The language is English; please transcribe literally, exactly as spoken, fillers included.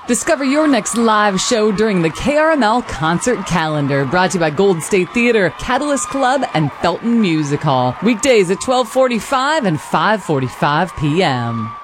Discover your next live show during the K R M L Concert Calendar, brought to you by Gold State Theater, Catalyst Club, and Felton Music Hall. Weekdays at twelve forty-five and five forty-five p.m.